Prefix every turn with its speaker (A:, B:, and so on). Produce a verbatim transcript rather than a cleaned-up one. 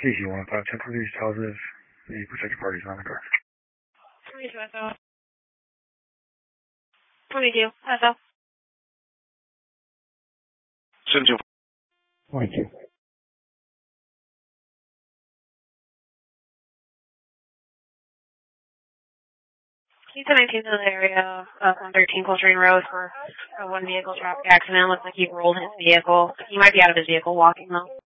A: T C one five, ten police tells us the protected parties on the car.
B: twenty-two S O. twenty-two S O.
C: twenty-two.
A: twenty-two.
B: He's in nineteen to the area of one thirteen Coltrane Road for a one vehicle traffic accident. Looks like he rolled his vehicle. He might be out of his vehicle walking though.